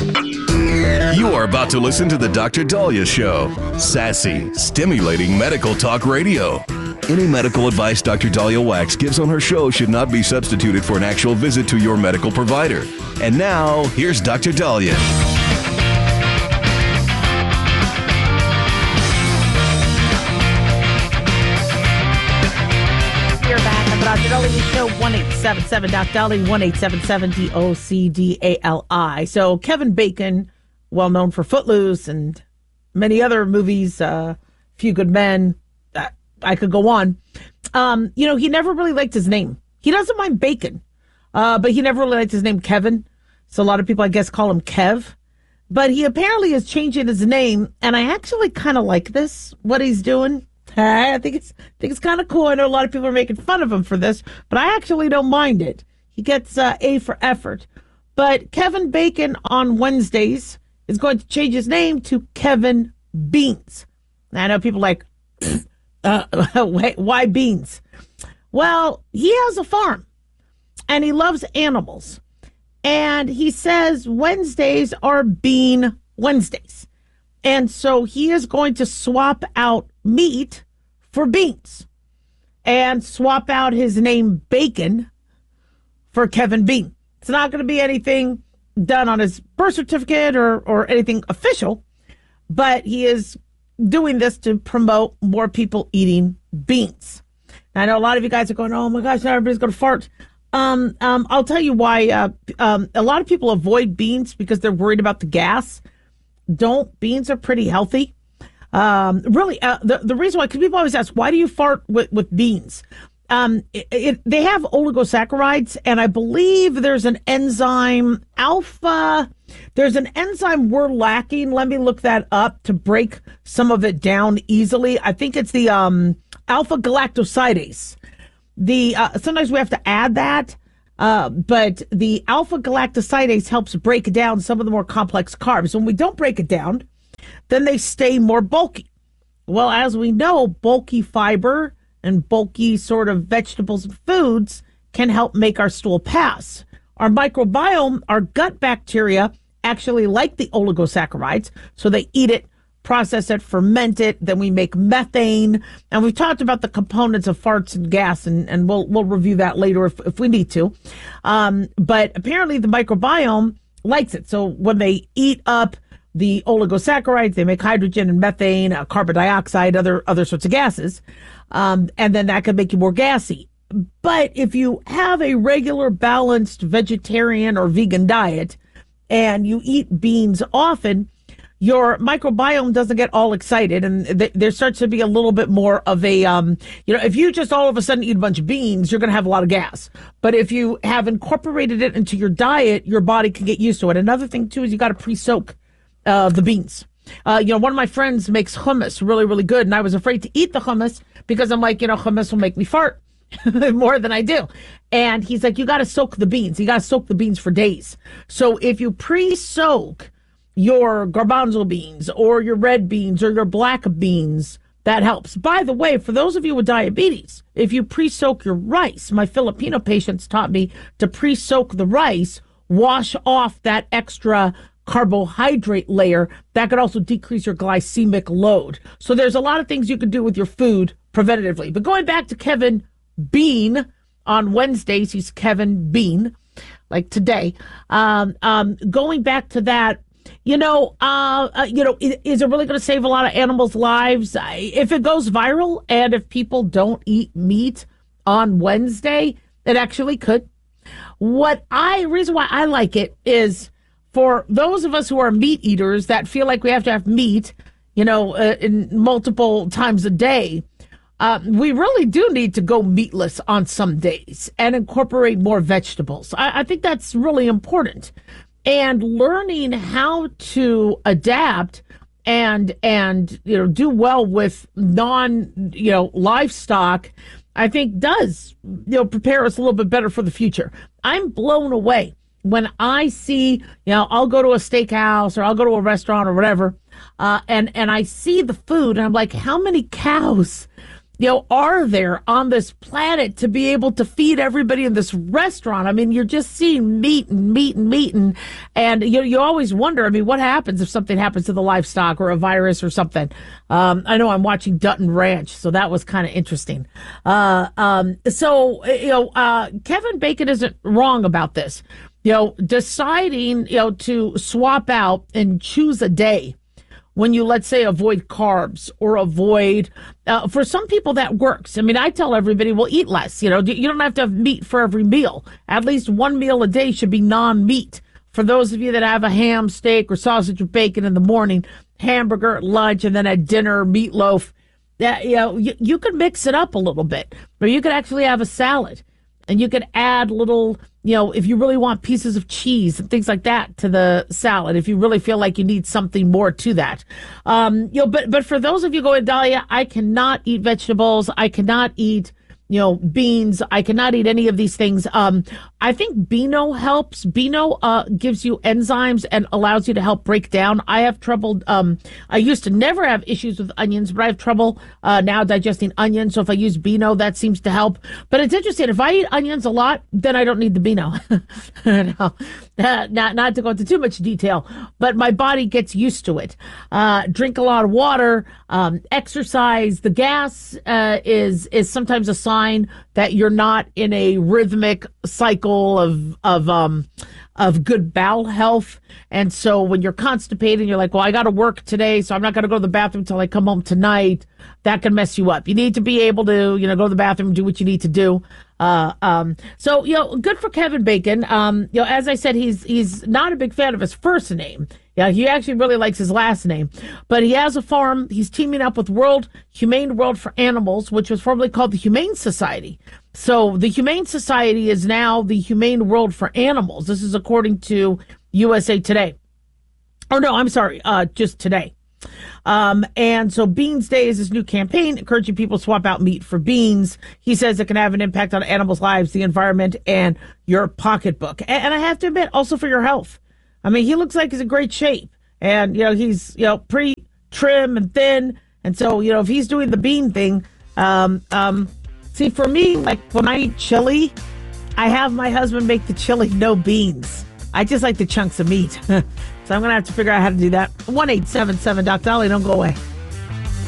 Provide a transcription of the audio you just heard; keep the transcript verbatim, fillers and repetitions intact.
You are about to listen to the Doctor Daliah Show. Sassy, stimulating medical talk radio. Any medical advice Doctor Daliah Wax gives on her show should not be substituted for an actual visit to your medical provider. And now, here's Doctor Daliah. You're back on the Doctor Daliah Show, one eight seven seven Doc Dali, one eight seven seven D O C D A L I. So Kevin Bacon, well known for Footloose and many other movies, uh, Few Good Men, uh, I could go on. Um, you know, he never really liked his name. He doesn't mind bacon, uh, but he never really liked his name Kevin. So a lot of people, I guess, call him Kev. But he apparently is changing his name, and I actually kind of like this, what he's doing. I think it's I think it's kind of cool. I know a lot of people are making fun of him for this, but I actually don't mind it. He gets uh, A for effort. But Kevin Bacon on Wednesdays is going to change his name to Kevin Beans. Now, I know people are like, uh, why beans? Well, he has a farm, and he loves animals. And he says Wednesdays are Bean Wednesdays. And so he is going to swap out meat for beans and swap out his name Bacon for Kevin Bean. It's not going to be anything done on his birth certificate or, or anything official, but he is doing this to promote more people eating beans. Now, I know a lot of you guys are going, oh my gosh, now everybody's going to fart. Um, um, I'll tell you why. Uh, um, a lot of people avoid beans because they're worried about the gas. Don't. Beans are pretty healthy. Um, really, uh, the, the reason why, because people always ask, why do you fart with, with beans? Um, it, it, they have oligosaccharides, and I believe there's an enzyme, alpha, there's an enzyme we're lacking. Let me look that up to break some of it down easily. I think it's the um, alpha galactosidase. The uh, sometimes we have to add that, uh, but the alpha galactosidase helps break down some of the more complex carbs. When we don't break it down, then they stay more bulky. Well, as we know, bulky fiber and bulky sort of vegetables and foods can help make our stool pass. Our microbiome, our gut bacteria, actually like the oligosaccharides, so they eat it, process it, ferment it, then we make methane. And we've talked about the components of farts and gas, and, and we'll we'll review that later if, if we need to. Um, but apparently the microbiome likes it. So when they eat up the oligosaccharides, they make hydrogen and methane, uh, carbon dioxide, other other sorts of gases. Um, and then that can make you more gassy. But if you have a regular, balanced vegetarian or vegan diet and you eat beans often, your microbiome doesn't get all excited, and th- there starts to be a little bit more of a, um, you know, if you just all of a sudden eat a bunch of beans, you're going to have a lot of gas. But if you have incorporated it into your diet, your body can get used to it. Another thing, too, is you got to pre-soak uh, the beans. Uh, you know, one of my friends makes hummus really, really good, and I was afraid to eat the hummus because I'm like, you know, hummus will make me fart more than I do. And he's like, you got to soak the beans. You got to soak the beans for days. So if you pre-soak your garbanzo beans or your red beans or your black beans, that helps. By the way, for those of you with diabetes, if you pre-soak your rice, my Filipino patients taught me to pre-soak the rice, wash off that extra carbohydrate layer. That could also decrease your glycemic load. So there's a lot of things you can do with your food preventatively. But going back to Kevin Bean, on Wednesdays, he's Kevin Bean, like today. Um, um, going back to that, You know, uh, uh, you know, is, is it really going to save a lot of animals' lives? I, if it goes viral and if people don't eat meat on Wednesday, it actually could. What I, reason why I like it is for those of us who are meat eaters that feel like we have to have meat, you know, uh, in multiple times a day, uh, we really do need to go meatless on some days and incorporate more vegetables. I, I think that's really important. And learning how to adapt and and you know do well with non you know livestock, I think does you know prepare us a little bit better for the future. I'm blown away when I see you know I'll go to a steakhouse or I'll go to a restaurant or whatever, uh, and and I see the food and I'm like, how many cows you know, are there on this planet to be able to feed everybody in this restaurant? I mean, you're just seeing meat and meat and meat. And, and you you always wonder, I mean, what happens if something happens to the livestock or a virus or something? Um, I know I'm watching Dutton Ranch, so that was kind of interesting. Uh, um, so, you know, uh, Kevin Bacon isn't wrong about this. You know, deciding, you know, to swap out and choose a day when you, let's say, avoid carbs or avoid, uh, for some people that works. I mean, I tell everybody, well, eat less. You know, you don't have to have meat for every meal. At least one meal a day should be non-meat. For those of you that have a ham, steak, or sausage with bacon in the morning, hamburger at lunch, and then at dinner, meatloaf, that, you know, you, you could mix it up a little bit. Or you could actually have a salad. And you could add little, you know, if you really want pieces of cheese and things like that to the salad, if you really feel like you need something more to that. Um, you know, but, but for those of you going, Dahlia, I cannot eat vegetables. I cannot eat, you know, beans. I cannot eat any of these things. Um, I think Beano helps. Beano uh, gives you enzymes and allows you to help break down. I have trouble. Um, I used to never have issues with onions, but I have trouble uh, now digesting onions. So if I use Beano, that seems to help. But it's interesting. If I eat onions a lot, then I don't need the Beano. no, uh, not, not to go into too much detail, but my body gets used to it. Uh, drink a lot of water, um, exercise. The gas uh, is is sometimes a sign that you're not in a rhythmic cycle of of um of good bowel health. And so when you're constipated and you're like, well, I got to work today, so I'm not going to go to the bathroom until I come home tonight, that can mess you up. You need to be able to, you know, go to the bathroom and do what you need to do. Uh, um, so, you know, good for Kevin Bacon. Um, you know, as I said, he's he's not a big fan of his first name. Yeah, he actually really likes his last name. But he has a farm. He's teaming up with World Humane World for Animals, which was formerly called the Humane Society. So the Humane Society is now the Humane World for Animals. This is according to U S A Today. Oh, no, I'm sorry, uh, just today. Um, and so Beans Day is his new campaign, encouraging people to swap out meat for beans. He says it can have an impact on animals' lives, the environment, and your pocketbook. And, and I have to admit, also for your health. I mean, he looks like he's in great shape. And, you know, he's, you know, pretty trim and thin. And so, you know, if he's doing the bean thing, um, um, see, for me, like when I eat chili, I have my husband make the chili no beans. I just like the chunks of meat. So I'm going to have to figure out how to do that. one eight seven seven Doc Dolly. Don't go away.